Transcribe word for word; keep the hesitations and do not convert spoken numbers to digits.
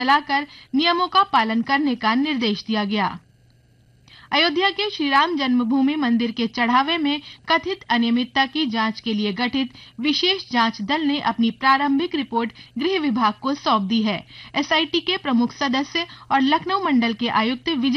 चलाकर नियमों का पालन करने का निर्देश दिया गया। अयोध्या के श्री राम जन्मभूमि मंदिर के चढ़ावे में कथित अनियमितता की जांच के लिए गठित विशेष जांच दल ने अपनी प्रारंभिक रिपोर्ट गृह विभाग को सौंप दी है। एसआईटी के प्रमुख सदस्य और लखनऊ मंडल के आयुक्त विजय